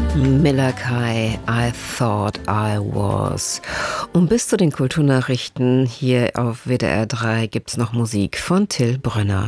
Miller Kai, I Thought I Was. Und bis zu den Kulturnachrichten hier auf WDR 3 gibt's noch Musik von Till Brönner.